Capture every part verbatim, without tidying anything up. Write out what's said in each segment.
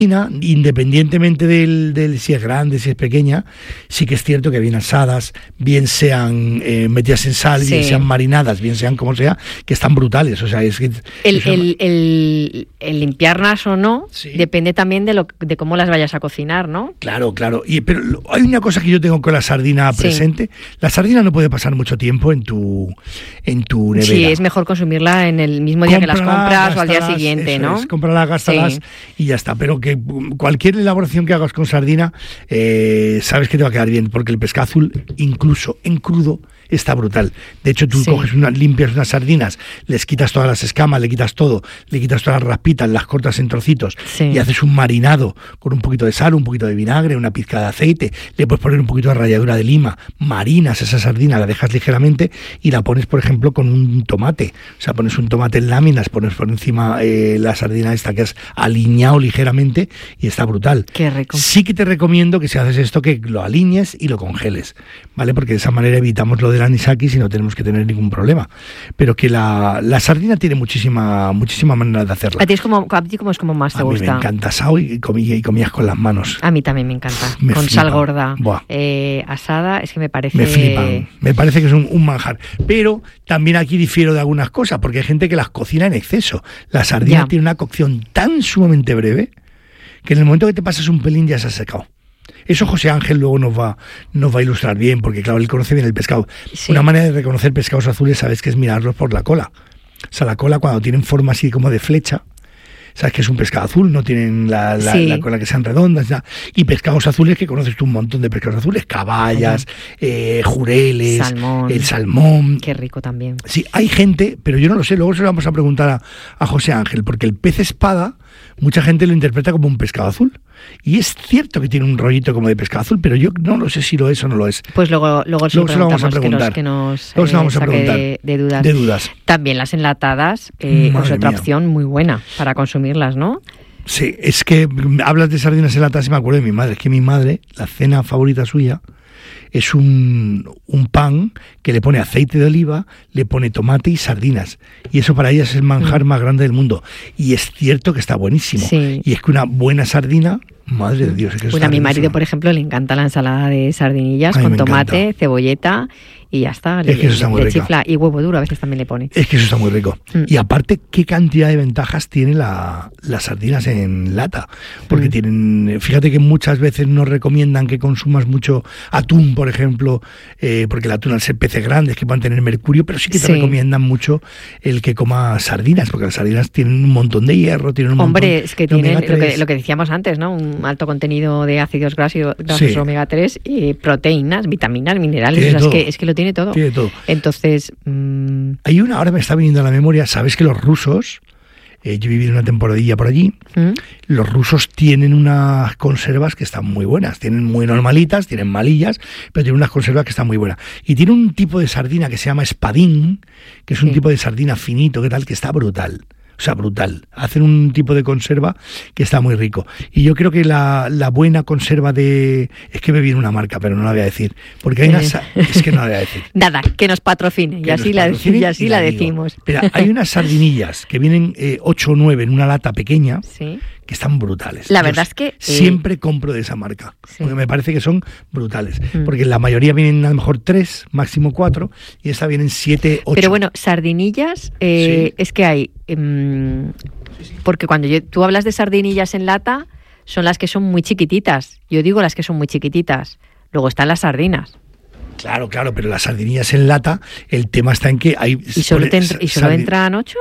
Independientemente del, del si es grande, si es pequeña, sí que es cierto que bien asadas, bien sean eh, metidas en sal, sí. bien sean marinadas, bien sean como sea, que están brutales. O sea, es que el, es el, el, el limpiarlas o no sí. depende también de lo de cómo las vayas a cocinar, ¿no? Claro, claro. Y pero hay una cosa que yo tengo con la sardina sí. presente. La sardina no puede pasar mucho tiempo en tu en tu nevera. Sí, es mejor consumirla en el mismo día cómprala, que las compras o al día siguiente, ¿no? Es, cómprala, gástalas sí. y ya está. Pero que cualquier elaboración que hagas con sardina, eh, sabes que te va a quedar bien, porque el pescado azul, incluso en crudo, está brutal. De hecho, tú sí. coges una, limpias unas sardinas, les quitas todas las escamas, le quitas todo, le quitas todas las raspitas, las cortas en trocitos sí. y haces un marinado con un poquito de sal, un poquito de vinagre, una pizca de aceite, le puedes poner un poquito de ralladura de lima, marinas esa sardina, la dejas ligeramente y la pones, por ejemplo, con un tomate. O sea, pones un tomate en láminas, pones por encima eh, la sardina esta que has aliñado ligeramente y está brutal. Qué rico. Sí que te recomiendo que si haces esto, que lo aliñes y lo congeles, ¿vale? Porque de esa manera evitamos lo de anisakis y no tenemos que tener ningún problema, pero que la, la sardina tiene muchísima muchísima manera de hacerla. A ti es como a ti como es como más te a gusta. A mí me encanta asado y, comí, y comías con las manos. A mí también me encanta, me con flipa. Sal gorda, eh, asada, es que me parece. Me flipan, me parece que es un, un manjar. Pero también aquí difiero de algunas cosas, porque hay gente que las cocina en exceso. La sardina ya. tiene una cocción tan sumamente breve que en el momento que te pasas un pelín ya se ha secado. Eso José Ángel luego nos va, nos va a ilustrar bien, porque claro, él conoce bien el pescado. Sí. Una manera de reconocer pescados azules, sabes que es mirarlos por la cola. O sea, la cola cuando tienen forma así como de flecha, sabes que es un pescado azul, no tienen la, la, sí. la cola que sean redondas. Ya. Y pescados azules, que conoces tú un montón de pescados azules, caballas, eh, jureles, salmón. el salmón. Qué rico también. Sí, hay gente, pero yo no lo sé, luego se lo vamos a preguntar a, a José Ángel, porque el pez espada, mucha gente lo interpreta como un pescado azul. Y es cierto que tiene un rollito como de pescado azul, pero yo no lo sé si lo es o no lo es. Pues luego, luego, luego se lo vamos a preguntar. Que nos, luego se lo vamos a preguntar. De, de, dudas. de dudas. También las enlatadas eh, es otra mía. opción muy buena para consumirlas, ¿no? Sí, es que hablas de sardinas enlatadas y me acuerdo de mi madre. Es que mi madre, la cena favorita suya, es un, un pan que le pone aceite de oliva, le pone tomate y sardinas. Y eso para ella es el manjar mm. más grande del mundo. Y es cierto que está buenísimo. Sí. Y es que una buena sardina, madre de Dios. Es que bueno, a mi marido, por ejemplo, le encanta la ensalada de sardinillas con tomate, encanta. cebolleta y ya está. Es le, que eso está le, muy le rico. Chifla. Y huevo duro a veces también le pone. Es que eso está muy rico. Mm. Y aparte, qué cantidad de ventajas tiene la, las sardinas en lata. Porque mm. tienen, fíjate que muchas veces nos recomiendan que consumas mucho atún, por ejemplo, eh, porque el atún al ser peces grandes que pueden tener mercurio, pero sí que te sí. recomiendan mucho el que coma sardinas, porque las sardinas tienen un montón de hierro, tienen un Hombre, montón es que tienen lo que, lo que decíamos antes, ¿no? Un alto contenido de ácidos grasos, grasos sí. omega tres, y proteínas, vitaminas, minerales, o sea, es, que, es que lo tiene todo. Tiene todo. Entonces, mmm... hay una, ahora me está viniendo a la memoria, sabes que los rusos, eh, yo he vivido una temporadilla por allí, ¿Mm? los rusos tienen unas conservas que están muy buenas, tienen muy normalitas, tienen malillas, pero tienen unas conservas que están muy buenas. Y tiene un tipo de sardina que se llama espadín, que es un sí. tipo de sardina finito, que tal, que está brutal. O sea, brutal. Hacen un tipo de conserva que está muy rico. Y yo creo que la, la buena conserva de... Es que me viene una marca, pero no la voy a decir. Porque hay una... Es que no la voy a decir. Nada, que nos patrocine. Que y así, la, y así y la, la decimos. Pero hay unas sardinillas que vienen eh, ocho o nueve en una lata pequeña. Sí. Que están brutales. La yo verdad es que... Siempre eh, compro de esa marca. Sí. Porque me parece que son brutales. Mm. Porque la mayoría vienen a lo mejor tres, máximo cuatro. Y esta vienen siete, ocho. Pero bueno, sardinillas, eh, sí. es que hay... Um, sí, sí. Porque cuando yo, tú hablas de sardinillas en lata, son las que son muy chiquititas. Yo digo las que son muy chiquititas. Luego están las sardinas. Claro, claro, pero las sardinillas en lata, el tema está en que hay... ¿Y solo, te entra, ¿y solo sardin... entran ocho?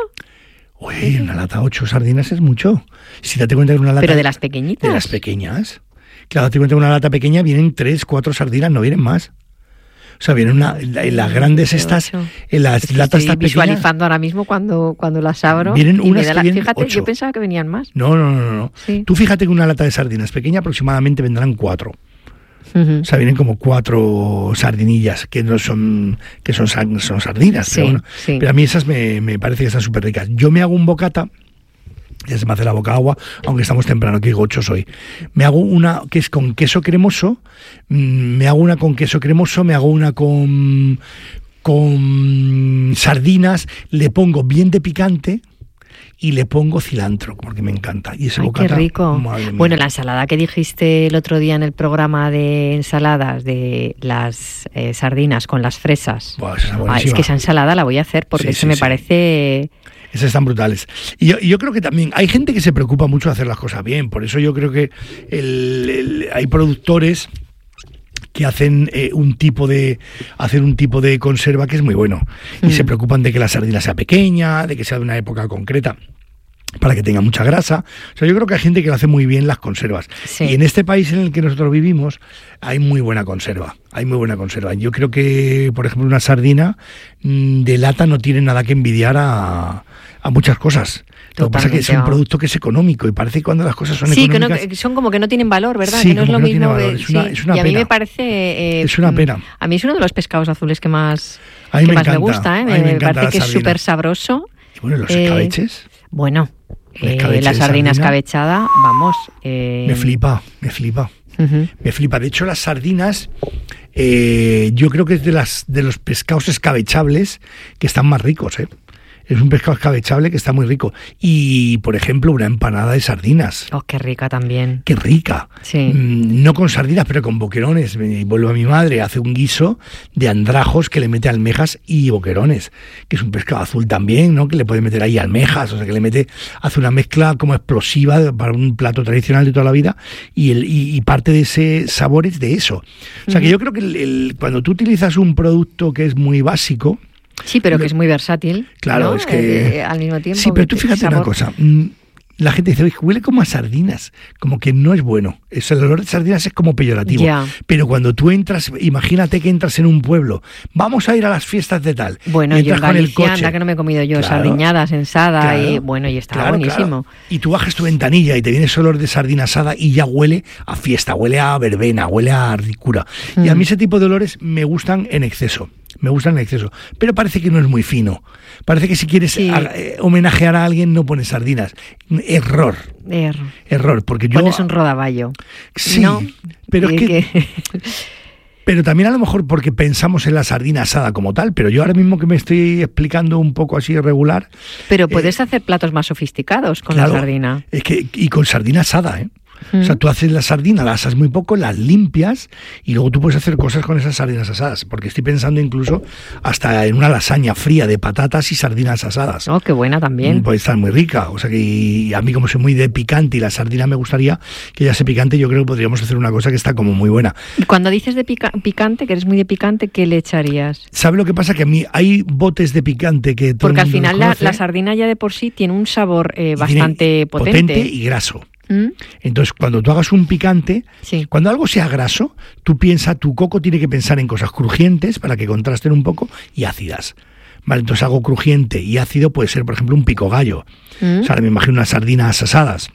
Uy, una lata ocho sardinas es mucho. Si te das cuenta que una lata... ¿Pero de las pequeñitas? De las pequeñas. Claro, te das cuenta que una lata pequeña vienen tres, cuatro sardinas, no vienen más. O sea, vienen una, en las grandes estas, en las es que latas estas pequeñas... Estoy visualizando ahora mismo cuando, cuando las abro. Vienen unas y me da que la, vienen fíjate, ocho. Yo pensaba que venían más. No, no, no, no. Sí. Tú fíjate que una lata de sardinas pequeña aproximadamente vendrán cuatro. Uh-huh. O sea, vienen como cuatro sardinillas que no son que son, son sardinas. Sí, pero, bueno, sí. pero a mí esas me, me parece que están súper ricas. Yo me hago un bocata, ya se me hace la boca agua, aunque estamos temprano, que gocho soy. Me hago una que es con queso cremoso, me hago una con queso cremoso, me hago una con, con sardinas, le pongo bien de picante y le pongo cilantro, porque me encanta. Y ese Ay, bocata, qué rico. madre mía. Bueno, la ensalada que dijiste el otro día en el programa de ensaladas de las eh, sardinas con las fresas. Buah, esa es Ah, buenísima. es que esa ensalada la voy a hacer porque Sí, eso sí, me sí. parece... Esas están brutales. Y yo, y yo creo que también hay gente que se preocupa mucho de hacer las cosas bien. Por eso yo creo que el, el, hay productores que hacen eh, un tipo de hacer un tipo de conserva que es muy bueno. Y Mm. se preocupan de que la sardina sea pequeña, de que sea de una época concreta, para que tenga mucha grasa. O sea, yo creo que hay gente que lo hace muy bien las conservas. Sí. Y en este país en el que nosotros vivimos hay muy buena conserva. Hay muy buena conserva. Yo creo que, por ejemplo, una sardina mmm, de lata no tiene nada que envidiar a, a muchas cosas. Lo que pasa es que es un Totalmente, producto que es económico y parece que cuando las cosas son Sí, que, no, económicas... que son como que no tienen valor, ¿verdad? Sí, que no es como lo que no mismo tiene valor. que- Es una- sí. es una y a mí pena. me parece... eh, Es una mm, pena. A mí es uno de los pescados azules que más, A mí que me más me encanta, gusta, ¿eh? a mí Me, me me encanta parece la que es sardina. súper sabroso. Y bueno, los Eh, escabeches... Bueno, El eh, escabeche la de sardina sardina. escabechada, vamos. eh, Me flipa, me flipa. ujú. Me flipa. De hecho, las sardinas, eh, yo creo que es de las de los pescados escabechables que están más ricos, ¿eh? Es un pescado escabechable que está muy rico. Y, por ejemplo, una empanada de sardinas. Oh, qué rica también. ¡Qué rica! Sí. Mm, no con sardinas, pero con boquerones. Me vuelvo a mi madre, hace un guiso de andrajos que le mete almejas y boquerones, que es un pescado azul también, ¿no? Que le puede meter ahí almejas, o sea, que le mete, hace una mezcla como explosiva para un plato tradicional de toda la vida y, el, y, y parte de ese sabor es de eso. O sea, que yo creo que el, el, cuando tú utilizas un producto que es muy básico, Sí, pero que es muy versátil. claro, ¿no? es que... Eh, eh, al mismo tiempo. Sí, pero tú que- fíjate sabor. una cosa. mm, La gente dice, oye, huele como a sardinas, como que no es bueno. Eso, el olor de sardinas es como peyorativo. Ya. Pero cuando tú entras, imagínate que entras en un pueblo, vamos a ir a las fiestas de tal. Bueno, y yo en entras con el Galicia, coche. anda que no me he comido yo Claro, sardiñadas, ensada, claro, y bueno, y estaba claro, buenísimo. claro. Y tú bajas tu ventanilla y te viene ese olor de sardina asada y ya huele a fiesta, huele a verbena, huele a ricura. Y a Mm. mí ese tipo de olores me gustan en exceso. Me gustan en exceso. Pero parece que no es muy fino. Parece que si quieres Sí. a- eh, homenajear a alguien no pones sardinas. Error. Er, Error. Porque yo... Pones un rodaballo. Sí, ¿no? pero es Y que... Pero también a lo mejor porque pensamos en la sardina asada como tal, pero yo ahora mismo que me estoy explicando un poco así irregular... Pero puedes hacer platos más sofisticados con claro, la sardina. Es que, y con sardina asada, ¿eh? Mm. O sea, tú haces la sardina, la asas muy poco, las limpias y luego tú puedes hacer cosas con esas sardinas asadas. Porque estoy pensando incluso hasta en una lasaña fría de patatas y sardinas asadas. Oh, qué buena también. Mm, Puede estar muy rica. O sea que y a mí como soy muy de picante y la sardina me gustaría que ya sea picante, yo creo que podríamos hacer una cosa que está como muy buena. Y cuando dices de pica- picante, que eres muy de picante, ¿qué le echarías? ¿Sabe lo que pasa? Que a mí hay botes de picante que todo el Porque al mundo final la, conoce, la sardina ya de por sí tiene un sabor eh, y tiene bastante potente. y graso. ¿Mm? Entonces, cuando tú hagas un picante, Sí. cuando algo sea graso, tú piensas, tu coco tiene que pensar en cosas crujientes para que contrasten un poco y ácidas. Vale, entonces algo crujiente y ácido puede ser, por ejemplo, un pico gallo. ¿Mm? O sea, ahora me imagino unas sardinas asadas.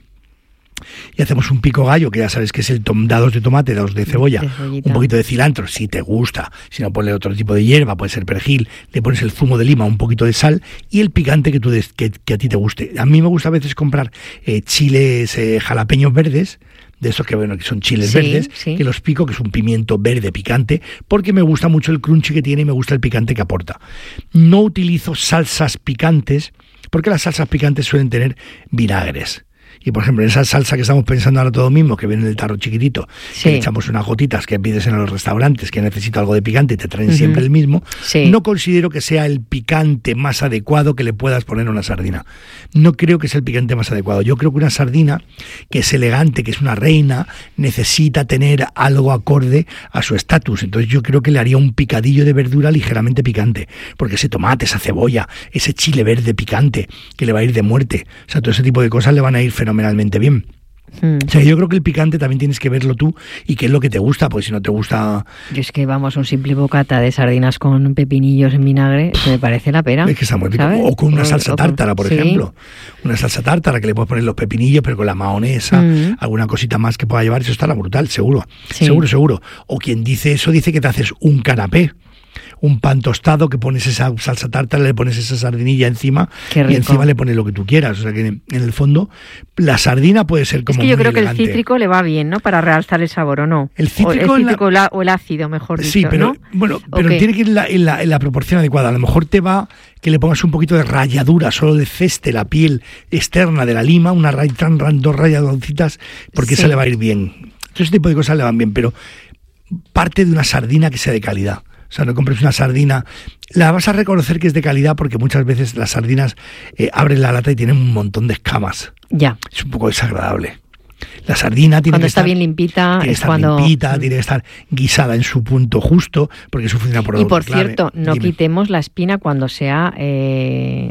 Y hacemos un pico gallo, que ya sabes que es el tom, dados de tomate, dados de cebolla, De cebollita. un poquito de cilantro, si te gusta. Si no, ponle otro tipo de hierba, puede ser perejil, le pones el zumo de lima, un poquito de sal y el picante que, tú des, que, que a ti te guste. A mí me gusta a veces comprar eh, chiles eh, jalapeños verdes, de estos que, bueno, que son chiles Sí, verdes, sí. que los pico, que es un pimiento verde picante, porque me gusta mucho el crunchy que tiene y me gusta el picante que aporta. No utilizo salsas picantes, porque las salsas picantes suelen tener vinagres. Y por ejemplo, en esa salsa que estamos pensando ahora todo mismo, que viene en el tarro chiquitito, Sí. que le echamos unas gotitas que pides en los restaurantes, que necesito algo de picante y te traen Ujú. siempre el mismo, Sí. no considero que sea el picante más adecuado que le puedas poner a una sardina. No creo que sea el picante más adecuado. Yo creo que una sardina que es elegante, que es una reina, necesita tener algo acorde a su estatus. Entonces yo creo que le haría un picadillo de verdura ligeramente picante, porque ese tomate, esa cebolla, ese chile verde picante, que le va a ir de muerte. O sea, todo ese tipo de cosas le van a ir fenomenalmente bien. Mm. O sea, yo creo que el picante también tienes que verlo tú y qué es lo que te gusta, porque si no te gusta... Yo es que vamos, un simple bocata de sardinas con pepinillos en vinagre, que me parece la pena. Es que está muy rico. ¿sabes? O con una O- salsa o con- tártara, por sí. ejemplo. Una salsa tártara que le puedes poner los pepinillos, pero con la mahonesa, Mm. alguna cosita más que pueda llevar, eso estará brutal, seguro. Sí. Seguro, seguro. O quien dice eso dice que te haces un canapé. un pan tostado, que pones esa salsa tártara, le pones esa sardinilla encima y encima le pones lo que tú quieras. O sea que en, en el fondo la sardina puede ser como Es que yo muy creo elegante. que el cítrico le va bien, ¿no? Para realzar el sabor, ¿o no? El cítrico, o el, cítrico la... o el ácido, mejor dicho, sí, pero ¿no? bueno, pero okay. tiene que ir en la, en, la, en la proporción adecuada. A lo mejor te va que le pongas un poquito de ralladura, solo de ceste, la piel externa de la lima, una ray, dos rayadoncitas, porque sí. Esa le va a ir bien. Ese tipo de cosas le van bien, pero parte de una sardina que sea de calidad. O sea, no compres una sardina, la vas a reconocer que es de calidad porque muchas veces las sardinas eh, abren la lata y tienen un montón de escamas. Ya. Es un poco desagradable. La sardina tiene cuando que está estar bien limpita, tiene que es estar cuando limpita, tiene que estar guisada en su punto justo, porque eso funciona por Y por clave. cierto, no Dime. Quitemos la espina cuando sea eh,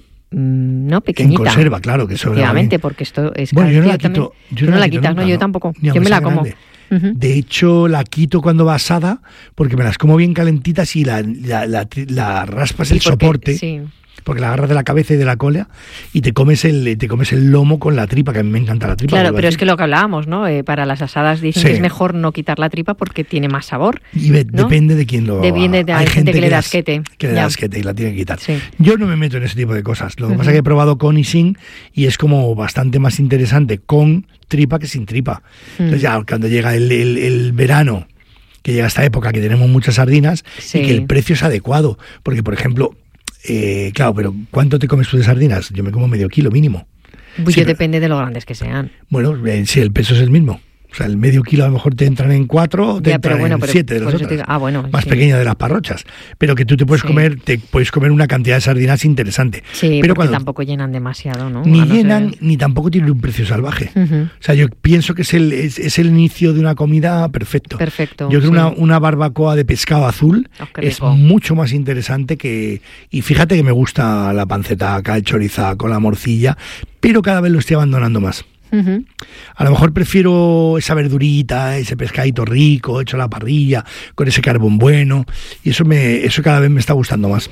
no pequeñita. En conserva, claro, que eso efectivamente, porque esto es bueno, yo no la también. quito, yo Tú no no la quito quitas, nunca, no, yo ¿no? tampoco. Ni Yo me la como. Uh-huh. De hecho, la quito cuando va asada, porque me las como bien calentitas y la, la, la, la raspas Sí, el porque, soporte. Sí. Porque la agarras de la cabeza y de la cola y te comes el te comes el lomo con la tripa, que a mí me encanta la tripa. Claro, pero es que lo que hablábamos, ¿no? Eh, para las asadas dicen sí. que es mejor no quitar la tripa porque tiene más sabor. Y ve, ¿no? depende de quién lo haga. Depende de, hay, hay gente, gente que, que le da asquete. Que le da asquete y la tiene que quitar. Sí. Yo no me meto en ese tipo de cosas. Lo que uh-huh. pasa es que he probado con y sin y es como bastante más interesante con tripa que sin tripa. Uh-huh. Entonces ya cuando llega el, el, el verano, que llega esta época que tenemos muchas sardinas sí. y que el precio es adecuado. Porque, por ejemplo... Eh, claro, pero ¿cuánto te comes tú de sardinas? Yo me como medio kilo mínimo. Pues sí, yo pero, depende de lo grandes que sean. Bueno, eh, sí, el peso es el mismo. O sea, el medio kilo a lo mejor te entran en cuatro, te ya, entran bueno, en pero, siete de las otras. te digo, ah, bueno, más sí. pequeña de las parrochas. Pero que tú te puedes sí. comer, te puedes comer una cantidad de sardinas interesante. Sí, pero porque cuando, tampoco llenan demasiado, ¿no? Ni no llenan, ser... ni tampoco tienen un precio salvaje. Uh-huh. O sea, yo pienso que es el, es, es el inicio de una comida perfecto. Perfecto. Yo creo sí. una, una barbacoa de pescado azul oh, es mucho más interesante que... Y fíjate que me gusta la panceta acá chorizada con la morcilla, pero cada vez lo estoy abandonando más. Uh-huh. A lo mejor prefiero esa verdurita, ese pescadito rico, hecho a la parrilla, con ese carbón bueno, y eso me, eso cada vez me está gustando más.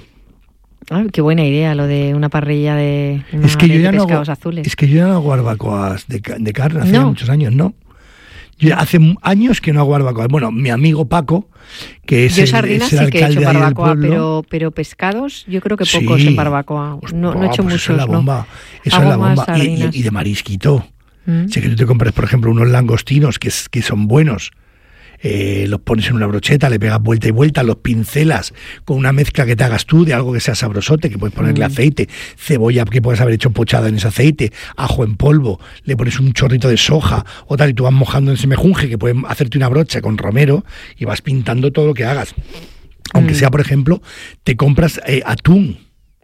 Ay, qué buena idea lo de una parrilla de, una es que yo de ya pescados no hago, azules. Es que yo ya no hago barbacoas de, de carne, hace no. muchos años, ¿no? Yo hace años que no hago barbacoa. Bueno, mi amigo Paco, que es yo el, sardinas es el sí que he hecho alcalde barbacoa, del pueblo, pero, pero pescados yo creo que pocos sí. en barbacoa. No, oh, no he hecho pues muchos, eso es la bomba. ¿no? Eso Hago es la bomba. más Y, y, y de marisquito. Mm. Si que tú te compras, por ejemplo, unos langostinos que, que son buenos, eh, los pones en una brocheta, le pegas vuelta y vuelta, los pincelas con una mezcla que te hagas tú de algo que sea sabrosote, que puedes ponerle mm. aceite, cebolla que puedes haber hecho pochada en ese aceite, ajo en polvo, le pones un chorrito de soja o tal, y tú vas mojando en ese mejunje, que puedes hacerte una brocha con romero y vas pintando todo lo que hagas. Aunque mm. sea, por ejemplo, te compras eh, atún.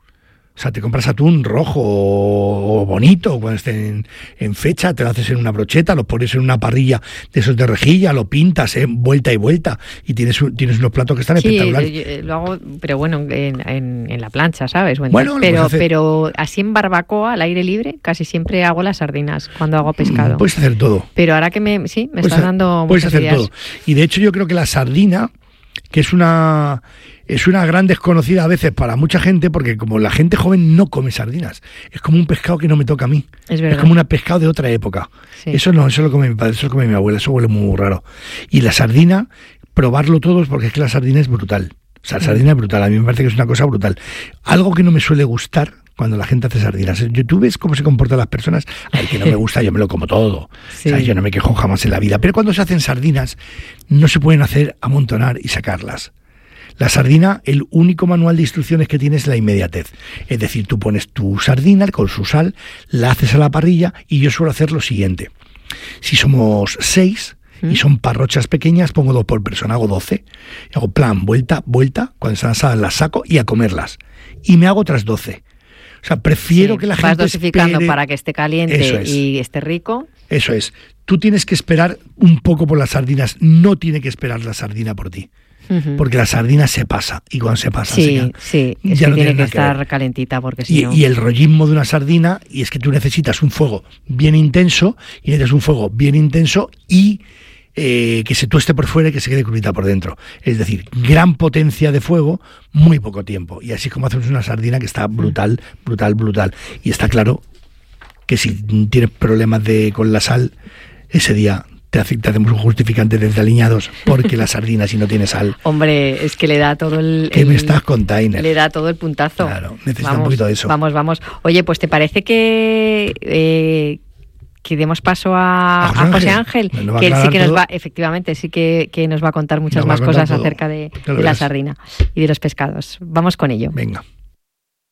O sea, te compras atún rojo o bonito cuando esté en, en fecha, te lo haces en una brocheta, lo pones en una parrilla de esos de rejilla, lo pintas eh, vuelta y vuelta y tienes, tienes unos platos que están sí, espectaculares. Sí, lo hago, pero bueno, en, en, en la plancha, ¿sabes? Bueno, bueno pero, pero así en barbacoa, al aire libre, casi siempre hago las sardinas cuando hago pescado. Puedes hacer todo. Pero ahora que me, sí, me puedes estás dando Puedes muchas hacer ideas. todo. Y de hecho yo creo que la sardina, que es una... Es una gran desconocida a veces para mucha gente, porque como la gente joven no come sardinas, es como un pescado que no me toca a mí. Es verdad. Es como un pescado de otra época. Sí. Eso no, eso lo come mi padre, eso lo come mi abuela, eso huele muy raro. Y la sardina, probarlo todos, porque es que la sardina es brutal. O sea, la sardina es brutal, a mí me parece que es una cosa brutal. Algo que no me suele gustar cuando la gente hace sardinas. Tú ves cómo se comportan las personas. Ay, que no me gusta, yo me lo como todo. Sí. O sea, yo no me quejo jamás en la vida. Pero cuando se hacen sardinas, no se pueden hacer amontonar y sacarlas. La sardina, el único manual de instrucciones que tiene es la inmediatez. Es decir, tú pones tu sardina con su sal, la haces a la parrilla y yo suelo hacer lo siguiente. Si somos seis y son parrochas pequeñas, pongo dos por persona, hago doce. Hago plan, vuelta, vuelta, cuando están asadas las saco y a comerlas. Y me hago otras doce. O sea, prefiero sí, que la vas gente dosificando espere. Para que esté caliente es. Y esté rico. Eso es. Tú tienes que esperar un poco por las sardinas, no tiene que esperar la sardina por ti. Uh-huh. Porque la sardina se pasa y cuando se pasa sí, se queda, sí, es ya que no tiene que que estar ver. calentita porque si y, no... y el rollismo de una sardina, y es que tú necesitas un fuego bien intenso y necesitas un fuego bien intenso y eh, que se tueste por fuera y que se quede crudita por dentro. Es decir, gran potencia de fuego, muy poco tiempo. Y así como hacemos una sardina que está brutal, brutal, brutal. Y está claro que si tienes problemas de con la sal, ese día te, hace, te hacemos un justificante desde aliñados, porque la sardina, si no tiene sal... Hombre, es que le da todo el... ¿Qué el, me estás contando? Le da todo el puntazo. Claro, necesita vamos, un poquito de eso. Vamos, vamos. Oye, pues ¿te parece que... Eh, que demos paso a, a José, a José Ángel, Ángel que él sí que todo. nos va, efectivamente, sí que, que nos va a contar muchas nos más cosas todo. acerca de, de la sardina y de los pescados. Vamos con ello. Venga.